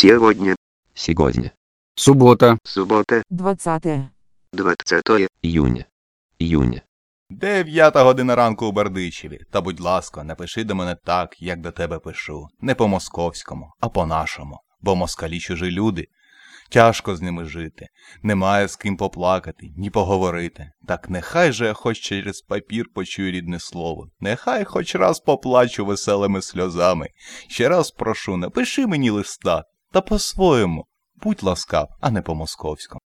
Сегодня. Сегодня. Субота. Суббота. 20 Июня. Июня. 9 година ранку у Бердичеві. Та будь ласка, напиши до мене так, як до тебе пишу. Не по-московському, а по-нашому. Бо москалі чужі люди. Тяжко з ними жити. Немає з ким поплакати, ні поговорити. Так нехай же я хоч через папір почую рідне слово. Нехай хоч раз поплачу веселими сльозами. Ще раз прошу, напиши мені листа. Та по-своєму. Будь ласкав, а не по-московському.